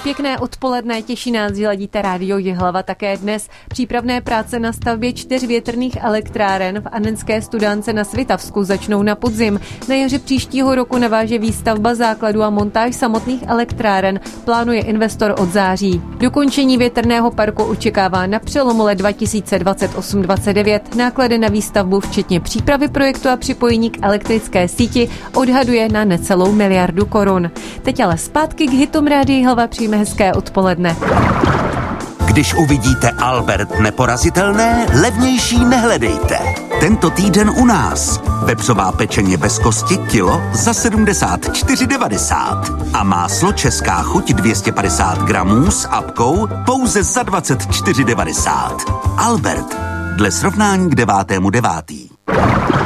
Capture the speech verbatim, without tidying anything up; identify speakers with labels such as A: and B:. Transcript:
A: Pěkné odpoledne, těší nás, že ladíte rádio Jihlava také dnes. Přípravné práce na stavbě čtyř větrných elektráren v Annenské studánce na Svitavsku začnou na podzim. Na jaře příštího roku naváže výstavba základu a montáž samotných elektráren. Plánuje investor od září. Dokončení větrného parku očekává na přelomu let dva tisíce dvacet osm dvacet devět. Náklady na výstavbu, včetně přípravy projektu a připojení k elektrické síti, odhaduje na necelou miliardu korun. Teď ale zpátky k hitům Rádia Jihlava. Přijme hezké odpoledne.
B: Když uvidíte Albert neporazitelné, levnější nehledejte. Tento týden u nás. Vepřová pečeně bez kosti kilo za sedmdesát čtyři devadesát. A máslo Česká chuť dvě stě padesát gramů s apkou pouze za dvacet čtyři devadesát. Albert. Dle srovnání k devátému devátý.